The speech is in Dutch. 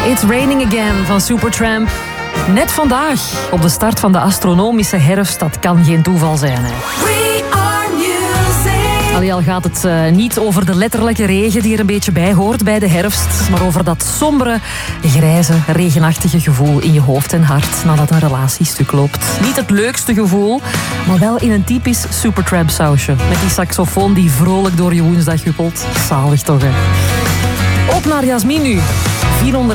It's Raining Again van Supertramp. Net vandaag, op de start van de astronomische herfst. Dat kan geen toeval zijn, hè. We are music. Allee, al gaat het niet over de letterlijke regen die er een beetje bij hoort bij de herfst, maar over dat sombere, grijze, regenachtige gevoel in je hoofd en hart nadat een relatie stuk loopt. Niet het leukste gevoel, maar wel in een typisch Supertramp sausje. Met die saxofoon die vrolijk door je woensdag huppelt. Zalig toch, hè? Op naar Jasmin nu. 400